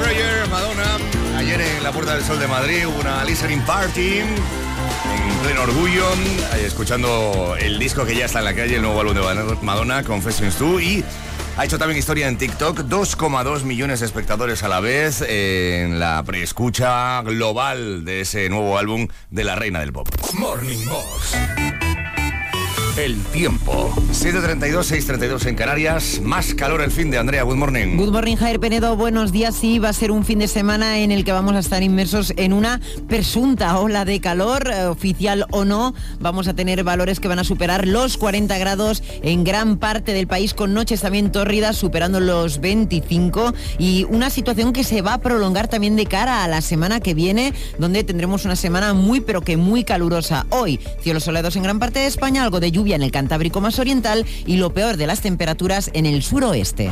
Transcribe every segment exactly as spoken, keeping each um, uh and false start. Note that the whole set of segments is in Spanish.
Prayer, Madonna. Ayer en la Puerta del Sol de Madrid hubo una listening party en pleno orgullo, escuchando el disco que ya está en la calle, el nuevo álbum de Madonna, Confessions dos, y ha hecho también historia en TikTok, dos coma dos millones de espectadores a la vez en la preescucha global de ese nuevo álbum de la reina del pop. Morning Box. El tiempo. siete treinta y dos, seis treinta y dos en Canarias. Más calor el fin de Andrea. Good morning. Good morning, Javier Penedo. Buenos días. Sí, va a ser un fin de semana en el que vamos a estar inmersos en una presunta ola de calor, eh, oficial o no. Vamos a tener valores que van a superar los cuarenta grados en gran parte del país, con noches también tórridas superando los veinticinco, y una situación que se va a prolongar también de cara a la semana que viene, donde tendremos una semana muy pero que muy calurosa. Hoy, cielos soleados en gran parte de España, algo de lluvia en el Cantábrico más oriental y lo peor de las temperaturas en el suroeste.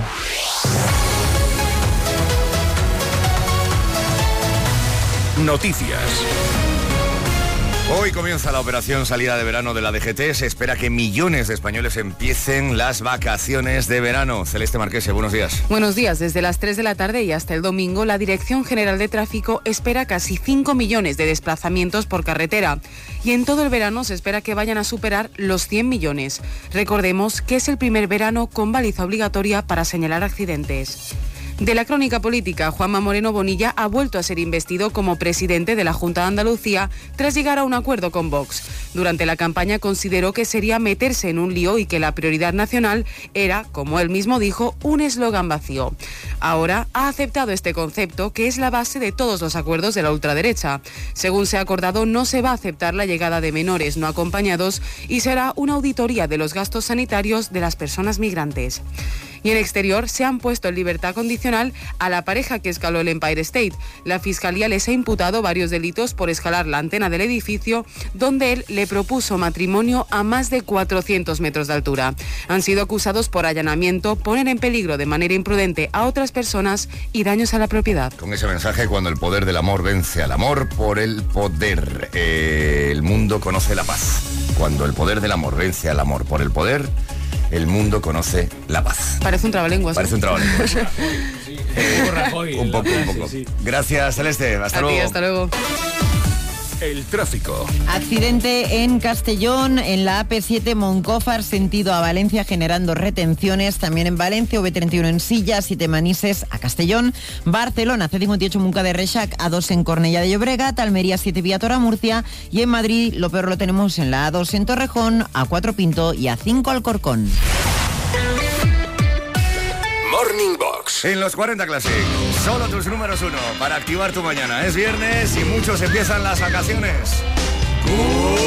Noticias. Hoy comienza la operación salida de verano de la D G T. Se espera que millones de españoles empiecen las vacaciones de verano. Celeste Marquese, buenos días. Buenos días. Desde las tres de la tarde y hasta el domingo, la Dirección General de Tráfico espera casi cinco millones de desplazamientos por carretera. Y en todo el verano se espera que vayan a superar los cien millones. Recordemos que es el primer verano con baliza obligatoria para señalar accidentes. De la crónica política, Juanma Moreno Bonilla ha vuelto a ser investido como presidente de la Junta de Andalucía tras llegar a un acuerdo con Vox. Durante la campaña consideró que sería meterse en un lío y que la prioridad nacional era, como él mismo dijo, un eslogan vacío. Ahora ha aceptado este concepto, que es la base de todos los acuerdos de la ultraderecha. Según se ha acordado, no se va a aceptar la llegada de menores no acompañados y será una auditoría de los gastos sanitarios de las personas migrantes. Y en exterior se han puesto en libertad condicional a la pareja que escaló el Empire State. La Fiscalía les ha imputado varios delitos por escalar la antena del edificio, donde él le propuso matrimonio a más de cuatrocientos metros de altura. Han sido acusados por allanamiento, poner en peligro de manera imprudente a otras personas y daños a la propiedad. Con ese mensaje, cuando el poder del amor vence al amor por el poder, eh, el mundo conoce la paz. Cuando el poder del amor vence al amor por el poder, el mundo conoce la paz. Parece un trabalenguas. Parece un trabalenguas. Sí, eh, un poco, un poco. Sí, sí. Gracias, Celeste. Hasta a luego. Ti, hasta luego. El tráfico. Accidente en Castellón, en la A P siete Moncófar, sentido a Valencia, generando retenciones. También en Valencia, V treinta y uno en Silla, siete Manises a Castellón. Barcelona, C cincuenta y ocho Munca de Reixac, A dos en Cornellà de Llobregat, Almería siete Viatora Murcia. Y en Madrid, lo peor lo tenemos en la A dos en Torrejón, A cuatro Pinto y A cinco Alcorcón. Morning Box. En los cuarenta Classic, solo tus números uno para activar tu mañana. Es viernes y muchos empiezan las vacaciones.